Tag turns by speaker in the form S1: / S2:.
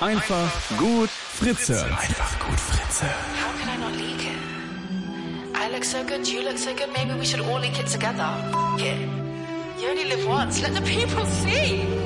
S1: Einfach gut Fritze.
S2: Einfach gut Fritze.
S3: How can I not leak it? I look so good, you look so good, maybe we should all leak it together. Yeah. You only live once, let the people see.